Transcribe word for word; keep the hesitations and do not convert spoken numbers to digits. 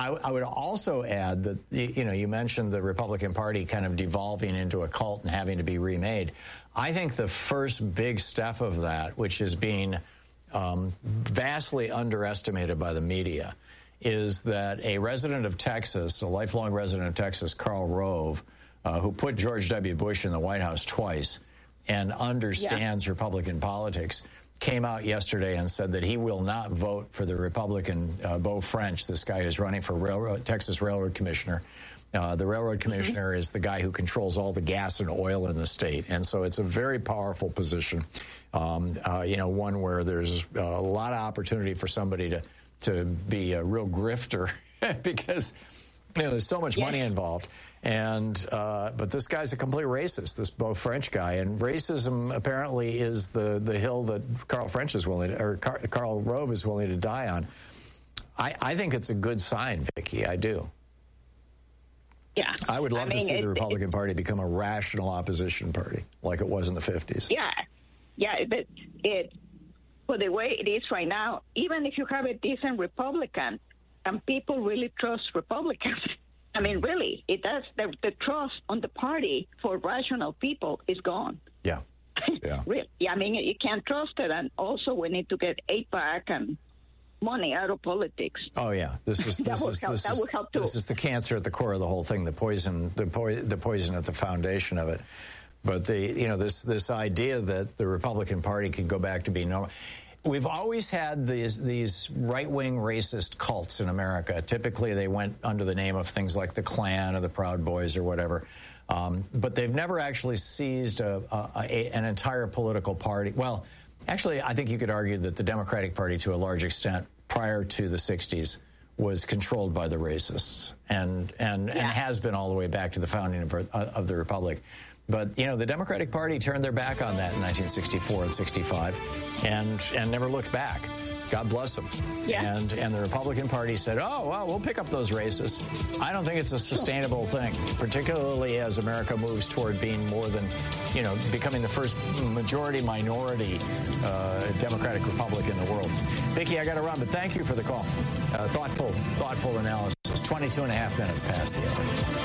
I, I would also add that, you know, you mentioned the Republican Party kind of devolving into a cult and having to be remade. I think the first big step of that, which is being um, vastly underestimated by the media, is that a resident of Texas, a lifelong resident of Texas, Karl Rove, uh, who put George W. Bush in the White House twice and understands yeah. Republican politics, came out yesterday and said that he will not vote for the Republican uh, Beau French, this guy who's running for railroad, Texas Railroad Commissioner. Uh, the railroad commissioner mm-hmm. is the guy who controls all the gas and oil in the state. And so it's a very powerful position, um, uh, you know, one where there's a lot of opportunity for somebody to, to be a real grifter because, you know, there's so much yeah. money involved. And uh, but this guy's a complete racist, this Beau French guy, and racism apparently is the the hill that Karl French is willing, to, or Car Karl Rove is willing to die on. I, I think it's a good sign, Vicki. I do. Yeah, I would love I mean, to see it, the Republican it, Party become a rational opposition party, like it was in the fifties. Yeah, yeah, but it for the way it is right now, even if you have a decent Republican, and people really trust Republicans. I mean, really, it does. The, the trust on the party for rational people is gone. Yeah. Yeah. Really. Yeah, I mean, you can't trust it. And also, we need to get AIPAC and money out of politics. Oh, yeah. This is this is help. this that is, would help too. This is the cancer at the core of the whole thing, the poison, the, po the poison at the foundation of it. But the, you know, this this idea that the Republican Party could go back to being normal. We've always had these these right-wing racist cults in America. Typically, they went under the name of things like the Klan or the Proud Boys or whatever. Um, but they've never actually seized a, a, a, an entire political party. Well, actually, I think you could argue that the Democratic Party, to a large extent, prior to the sixties, was controlled by the racists and and, yeah. and has been all the way back to the founding of, of the Republic. But, you know, the Democratic Party turned their back on that in nineteen sixty-four and sixty-five and and never looked back. God bless them. Yeah. And and the Republican Party said, oh, well, we'll pick up those racists. I don't think it's a sustainable thing, particularly as America moves toward being more than, you know, becoming the first majority-minority uh, Democratic Republic in the world. Vicki, I got to run, but thank you for the call. Uh, thoughtful, thoughtful analysis. twenty-two and a half minutes past the hour.